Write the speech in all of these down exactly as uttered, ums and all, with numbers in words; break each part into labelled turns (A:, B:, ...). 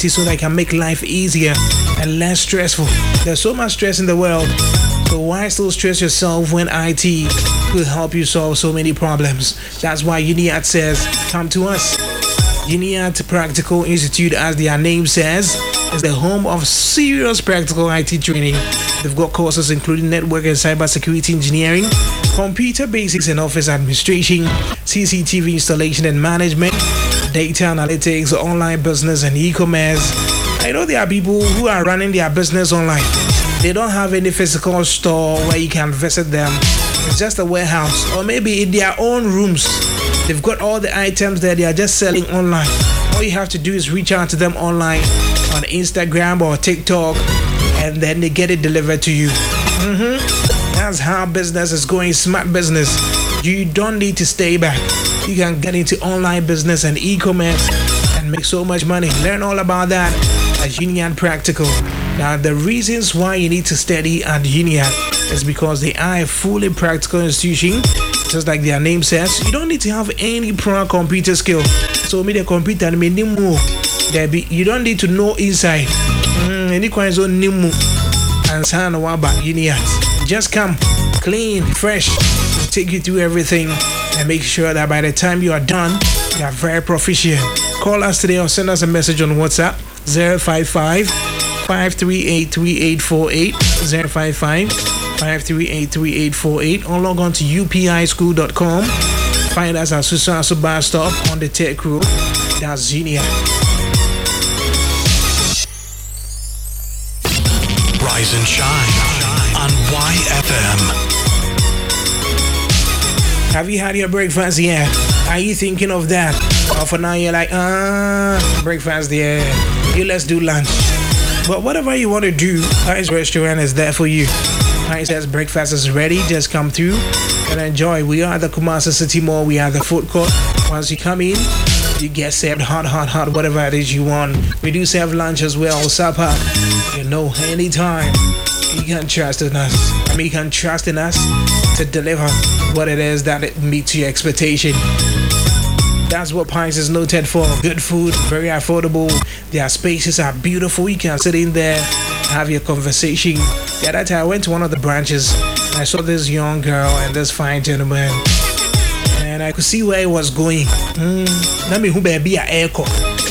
A: T so that I can make life easier and less stressful. There's so much stress in the world. So why still stress yourself when I T will help you solve so many problems? That's why UNIAT says, come to us. UNIAT Practical Institute, as their name says, is the home of serious practical I T training. They've got courses including network and cybersecurity engineering, computer basics and office administration, C C T V installation and management, data analytics, online business and e-commerce. I know there are people who are running their business online. They don't have any physical store where you can visit them. It's just a warehouse, or maybe in their own rooms. They've got all the items there. They are just selling online. All you have to do is reach out to them online on Instagram or TikTok, and then they get it delivered to you. Mm-hmm. That's how business is going. Smart business. You don't need to stay back. You can get into online business and e-commerce and make so much money. Learn all about that at UNIAT Practical. Now, the reasons why you need to study at UNIAT is because they are a fully practical institution. Just like their name says, you don't need to have any prior computer skill. So, me the computer, me nimu. You don't need to know inside. Any kinds of nimu and san waba UNIAT. Just come clean, fresh, take you through everything and make sure that by the time you are done, you are very proficient. Call us today or send us a message on WhatsApp zero five five, five three eight, three eight four eight, zero five five, five three eight, three eight four eight, or log on to u p i school dot com. Find us at Susasu Bus Stop on the Tech Road. That's UNIAT.
B: Rise and shine on Y F M.
A: Have you had your breakfast yet? Are you thinking of that? Or for now you're like, ah, breakfast, yeah. You let's do lunch. But whatever you want to do, Pine's Restaurant is there for you. Pine says breakfast is ready. Just come through and enjoy. We are at the Kumasi City Mall. We are the food court. Once you come in, you get served hot, hot, hot, whatever it is you want. We do serve lunch as well, supper. You know, anytime. You can trust in us. I mean, you can trust in us to deliver what it is that it meets your expectation. That's what Pines is noted for. Good food, very affordable. Their spaces are beautiful. You can sit in there, have your conversation. The other time I went to one of the branches. I saw this young girl and this fine gentleman, and I could see where it was going. Mm, let me who be a echo.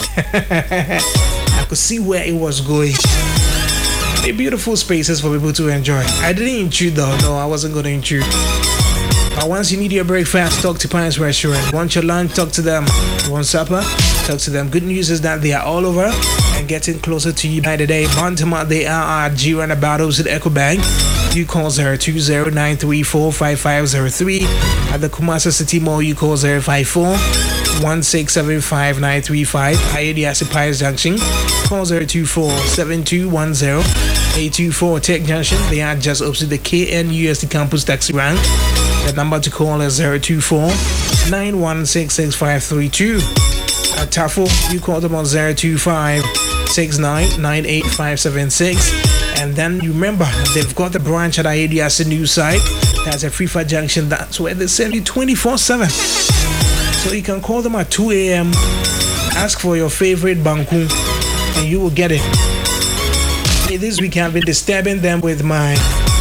A: I could see where it was going. A beautiful spaces for people to enjoy. I didn't intrude though. No, I wasn't going to intrude. But once you need your breakfast, talk to Pine's Restaurant. Want your lunch, talk to them. You want supper, talk to them. Good news is that they are all over and getting closer to you by the day. Bantama, they are at G Battles at EcoBank. You call zero two zero nine three four five five zero three. At the Kumasi City Mall, you call zero five four one six seven five nine three five. Ayediasi Pies Junction, call zero two four seven two one zero eight two four. Tech Junction, they are just opposite the K N U S T campus taxi rank. The number to call is zero two four nine one six six five three two. At Tafo, you call them on zero two five six nine nine eight five seven six. And then you remember, they've got the branch at Ayediasi new site. That's at Frifa Junction. That's where they send you twenty-four seven. So you can call them at two a.m. Ask for your favorite banku, and you will get it. Hey, this week I've been disturbing them with my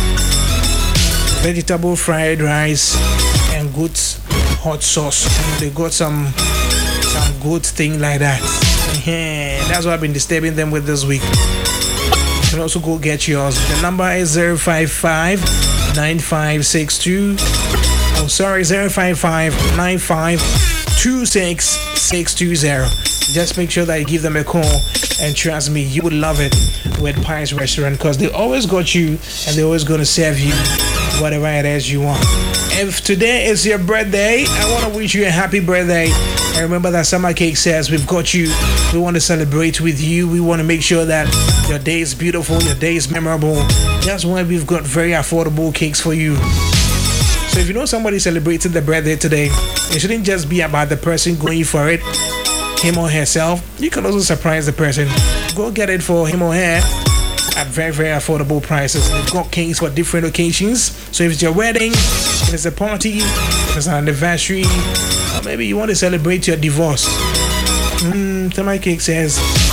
A: vegetable fried rice and good hot sauce. They got some some good thing like that. Yeah, that's what I've been disturbing them with this week. You can also go get yours. The number is zero five five nine five six two. Oh, sorry, zero five five nine five two six six two zero. Just make sure that you give them a call, and trust me, you would love it with Pine's Restaurant, because they always got you and they're always going to serve you whatever it is you want. If today is your birthday, I want to wish you a happy birthday. And remember that Summer Cake says we've got you. We want to celebrate with you. We want to make sure that your day is beautiful, your day is memorable. That's why we've got very affordable cakes for you. So if you know somebody celebrating their birthday today, it shouldn't just be about the person going for it, him or herself. You can also surprise the person. Go get it for him or her at very, very affordable prices. They've got cakes for different occasions. So if it's your wedding, if it's a party, if it's an anniversary, or maybe you want to celebrate your divorce, mm, Summer Cake says